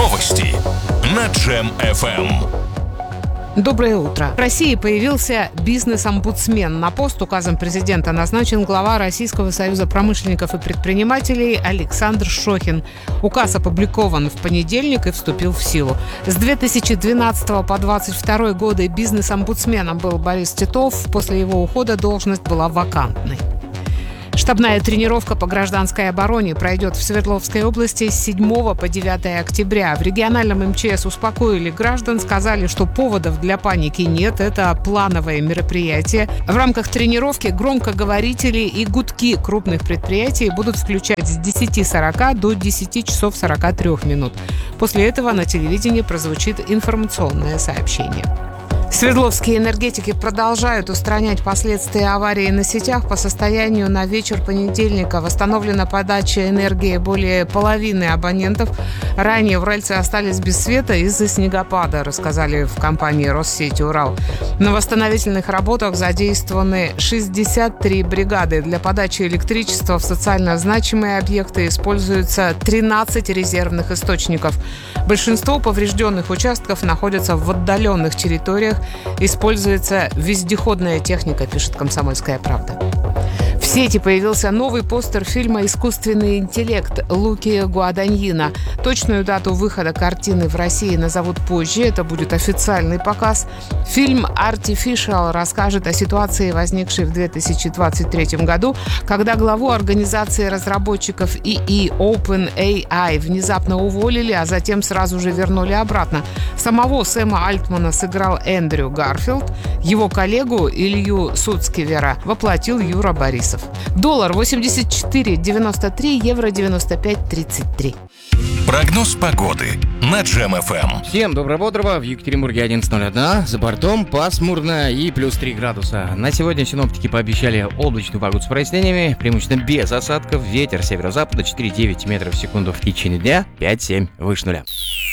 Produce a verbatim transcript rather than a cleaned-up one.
Новости на Джем эф эм. Доброе утро. В России появился бизнес-омбудсмен. На пост указом президента назначен глава Российского союза промышленников и предпринимателей Александр Шохин. Указ опубликован в понедельник и вступил в силу. С две тысячи двенадцатого по двадцать второй годы бизнес-омбудсменом был Борис Титов. После его ухода должность была вакантной. Штабная тренировка по гражданской обороне пройдет в Свердловской области с седьмого по девятое октября. В региональном эм че эс успокоили граждан, сказали, что поводов для паники нет, это плановое мероприятие. В рамках тренировки громкоговорители и гудки крупных предприятий будут включать с десяти сорока до десяти часов сорока трёх минут. После этого на телевидении прозвучит информационное сообщение. Свердловские энергетики продолжают устранять последствия аварии на сетях. По состоянию на вечер понедельника восстановлена подача энергии более половины абонентов. Ранее уральцы остались без света из-за снегопада, рассказали в компании «Россети Урал». На восстановительных работах задействованы шестьдесят три бригады. Для подачи электричества в социально значимые объекты используются тринадцать резервных источников. Большинство поврежденных участков находятся в отдаленных территориях. Используется вездеходная техника, пишет «Комсомольская правда». В сети появился новый постер фильма «Искусственный интеллект» Луки Гуаданьина. Точную дату выхода картины в России назовут позже. Это будет официальный показ. Фильм «Artificial» расскажет о ситуации, возникшей в две тысячи двадцать третьем году, когда главу организации разработчиков и и OpenAI внезапно уволили, а затем сразу же вернули обратно. Самого Сэма Альтмана сыграл Эндрю Гарфилд. Его коллегу Илью Суцкивера воплотил Юра Борисов. Доллар восемьдесят четыре девяносто три, евро девяносто пять тридцать три. Прогноз погоды на Джем эф эм. Всем доброго-бодрого. В Екатеринбурге одиннадцать ноль один. За бортом пасмурно и плюс три градуса. На сегодня синоптики пообещали облачную погоду с прояснениями, преимущественно без осадков. Ветер северо-запада четыре-девять метров в секунду в течение дня, пять-семь выше нуля.